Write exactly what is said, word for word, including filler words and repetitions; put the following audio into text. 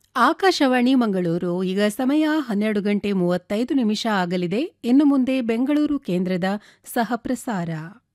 ಆಕಾಶವಾಣಿ ಮಂಗಳೂರು. ಈಗ ಸಮಯ ಹನ್ನೆರಡು ಗಂಟೆ ಮೂವತ್ತೈದು ನಿಮಿಷ ಆಗಲಿದೆ. ಇನ್ನು ಮುಂದೆ ಬೆಂಗಳೂರು ಕೇಂದ್ರದ ಸಹಪ್ರಸಾರ.